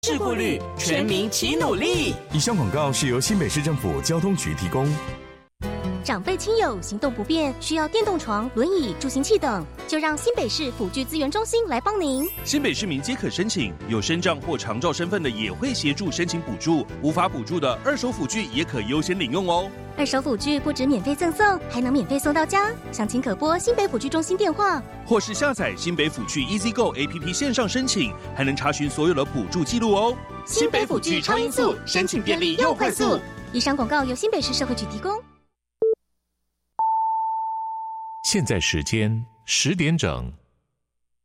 事故率，全民齐努力。 以上广告是由新北市政府交通局提供。 长辈亲友行动不便，需要电动床、轮椅、助行器等，就让新北市辅具资源中心来帮您。 新北市民皆可申请，有身障或长照身份的也会协助申请补助，无法补助的二手辅具也可优先领用哦。 二手辅具不止免费赠送，还能免费送到家。详情可拨新北辅具中心电话， 或是下载新北辅具 EasyGo APP 线上申请，还能查询所有的补助记录哦。 新北辅具超音速，申请便利又快速。 以上广告由新北市社会局提供。 现在时间10点整。